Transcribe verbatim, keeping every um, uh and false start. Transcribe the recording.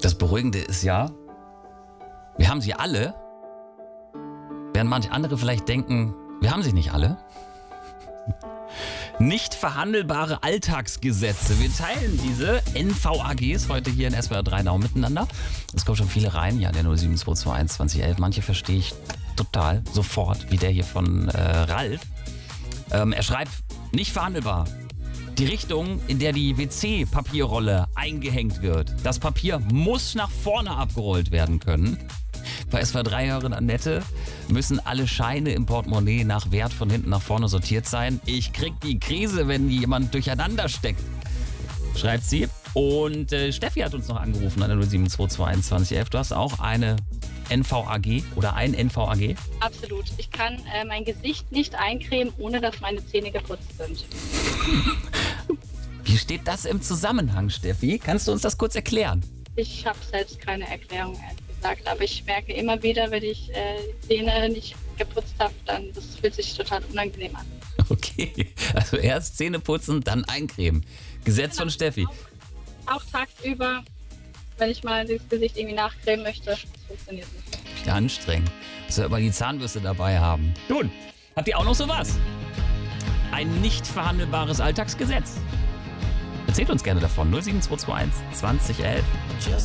Das Beruhigende ist ja, wir haben sie alle, während manche andere vielleicht denken, wir haben sie nicht alle. Nicht verhandelbare Alltagsgesetze. Wir teilen diese N V A Gs heute hier in S W R drei Now miteinander. Es kommen schon viele rein. Ja, der null sieben zwei zwei eins zwanzig elf. Manche verstehe ich total, sofort, wie der hier von äh, Ralf. Ähm, er schreibt, nicht verhandelbar. Die Richtung, in der die W C-Papierrolle eingehängt wird. Das Papier muss nach vorne abgerollt werden können. Bei S W R drei-Hörerin Annette müssen alle Scheine im Portemonnaie nach Wert von hinten nach vorne sortiert sein. Ich krieg die Krise, wenn jemand durcheinander steckt, schreibt sie. Und äh, Steffi hat uns noch angerufen an der null sieben zwei zwei eins zwanzig elf. Du hast auch eine N V A G oder ein N V A G? Absolut. Ich kann äh, mein Gesicht nicht eincremen, ohne dass meine Zähne geputzt sind. Wie steht das im Zusammenhang, Steffi? Kannst du uns das kurz erklären? Ich habe selbst keine Erklärung, ehrlich gesagt. Aber ich merke immer wieder, wenn ich äh, die Zähne nicht geputzt habe, dann das fühlt sich total unangenehm an. Okay, also erst Zähne putzen, dann eincremen. Gesetz Genau. von Steffi. Auch, auch tagsüber, wenn ich mal das Gesicht irgendwie nachcremen möchte, das funktioniert nicht. Ja, anstrengend. Dass wir aber die Zahnbürste dabei haben. Nun, habt ihr auch noch sowas? Ein nicht verhandelbares Alltagsgesetz. Erzählt uns gerne davon. null sieben zwei zwei eins zwanzig elf.